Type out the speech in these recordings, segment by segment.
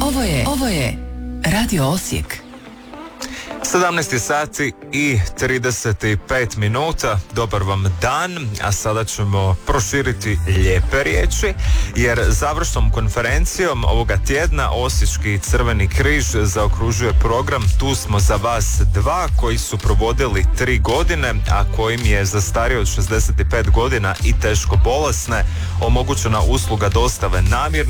Ovo je Radio Osijek. 17 sati i 35 minuta. Dobar vam dan, a sada ćemo proširiti lijepe riječi, jer završnom konferencijom ovoga tjedna Osječki Crveni križ zaokružuje program Tu smo za vas dva, koji su provodili 3 godine, a kojim je za starije od 65 godina i teško bolesne omogućena usluga dostave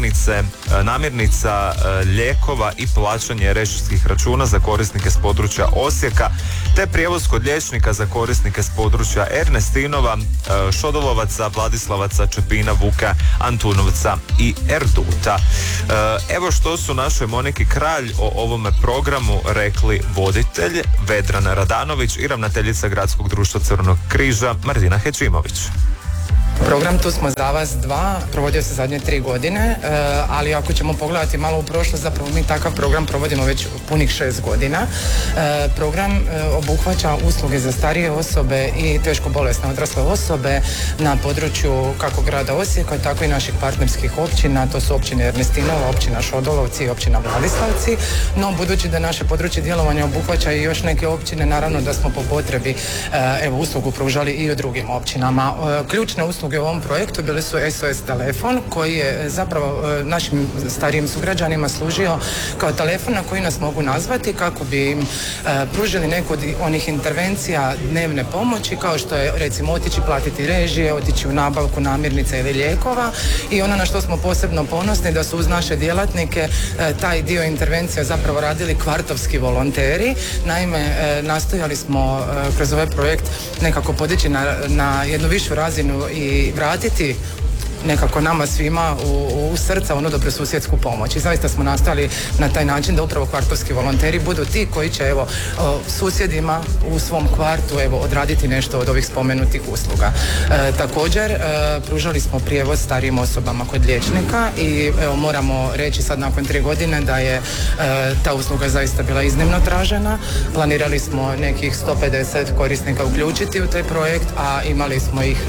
namirnica, lijekova i plaćanje režijskih računa za korisnike s područja Osijeka, te prijevoz kod liječnika za korisnike s područja Ernestinova, Šodolovaca, Vladislavaca, Čepina, Vuka, Antunovca i Erduta. Evo što su našoj Moniki Kralj o ovome programu rekli voditelj Vedran Radanović i ravnateljica Gradskog društva Crvenog križa Martina Hećimović. Program Tu smo za vas dva provodio se zadnje 3 godine, ali ako ćemo pogledati malo u prošlost, zapravo mi takav program provodimo već punih 6 godina. Program obuhvaća usluge za starije osobe i teško bolesne odrasle osobe na području kako grada Osijeka, tako i naših partnerskih općina. To su općine Ernestinova, općina Šodolovci i općina Vladislavci. No, budući da naše područje djelovanja obuhvaća i još neke općine, naravno da smo po potrebi uslugu pružali i u drugim općinama. Ključne usluge u ovom projektu bili su SOS telefon, koji je zapravo našim starijim sugrađanima služio kao telefon na koji nas mogu nazvati kako bi im pružili neku od onih intervencija dnevne pomoći, kao što je recimo otići platiti režije, otići u nabavku namirnica ili lijekova. I ono na što smo posebno ponosni da su uz naše djelatnike taj dio intervencija zapravo radili kvartovski volonteri. Naime, nastojali smo kroz ovaj projekt nekako podići na jednu višu razinu i vratiti nekako nama svima u srca onu dobrosusjedsku pomoć. I zaista smo nastali na taj način da upravo kvartovski volonteri budu ti koji će susjedima u svom kvartu odraditi nešto od ovih spomenutih usluga. Također pružali smo prijevoz starijim osobama kod liječnika i moramo reći sad nakon 3 godine da je ta usluga zaista bila iznimno tražena. Planirali smo nekih 150 korisnika uključiti u taj projekt, a imali smo ih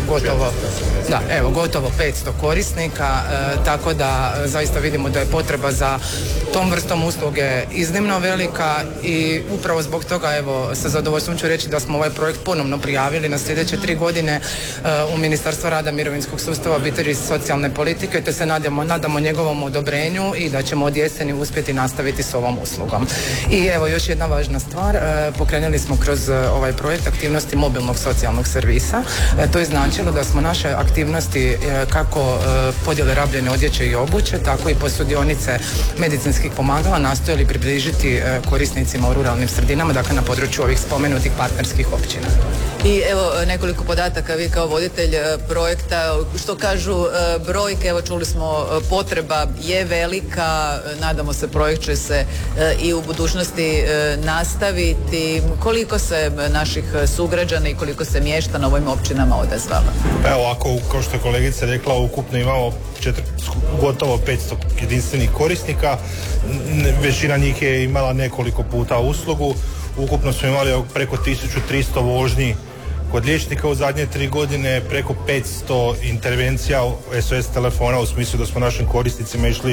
gotovo 500 korisnika, tako da zaista vidimo da je potreba za tom vrstom usluge iznimno velika i upravo zbog toga sa zadovoljstvom ću reći da smo ovaj projekt ponovno prijavili na sljedeće 3 godine u Ministarstvo rada, mirovinskog sustava, obitelji i socijalne politike, te se nadamo njegovom odobrenju i da ćemo od jeseni uspjeti nastaviti s ovom uslugom. I još jedna važna stvar, pokrenuli smo kroz ovaj projekt aktivnosti mobilnog socijalnog servisa. To je značilo da smo naše aktivnosti kako podjele rabljene odjeće i obuće, tako i posudionice medicinskih pomagala nastojali približiti korisnicima u ruralnim sredinama, dakle na području ovih spomenutih partnerskih općina. I nekoliko podataka, vi kao voditelj projekta, što kažu brojke, čuli smo, potreba je velika, nadamo se projekt će se i u budućnosti nastaviti. Koliko se naših sugrađana i koliko se mještana ovim općinama odazvalo? Ovako, kao što je kolegica rekla, ukupno imamo gotovo 500 jedinstvenih korisnika. Većina njih je imala nekoliko puta uslugu. Ukupno smo imali preko 1300 vožnji kod liječnika u zadnje 3 godine, preko 500 intervencija SOS telefona, u smislu da smo našim korisnicima išli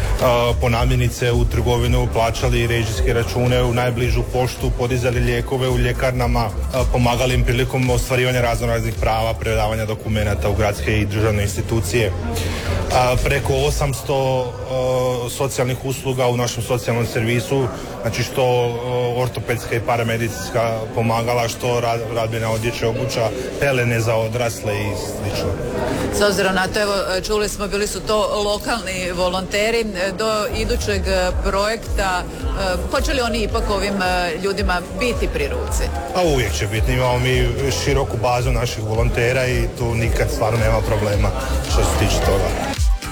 po namirnice u trgovinu, plaćali režijske račune u najbližu poštu, podizali lijekove u ljekarnama, pomagali im prilikom ostvarivanja raznoraznih prava, predavanja dokumenata u gradske i državne institucije. Preko 800 socijalnih usluga u našem socijalnom servisu, znači što ortopedska i paramedicinska pomagala, što radbena odjeća, obuća, pelene za odrasle i slično. S obzirom na to, čuli smo, bili su to lokalni volonteri. Do idućeg projekta, hoće li oni ipak ovim ljudima biti pri ruci? Uvijek će biti. Imamo mi široku bazu naših volontera i tu nikad stvarno nema problema što se tiče toga.